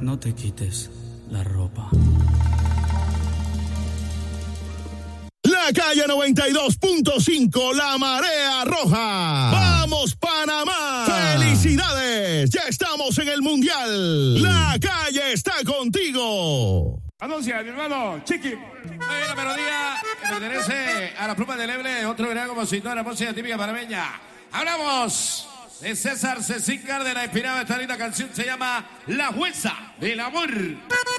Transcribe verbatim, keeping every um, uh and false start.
No te quites la ropa. La calle noventa y dos punto cinco, La Marea Roja. ¡Vamos, Panamá! ¡Felicidades! Ya estamos en el Mundial. La calle está contigo. Anuncia, mi hermano, Chiqui. Muy bien, la melodía que pertenece a la pluma del Eble, otro verá como si no la música típica panameña. Hablamos de César Cecín Cárdenas, inspirado esta linda canción, se llama La Jueza del Amor.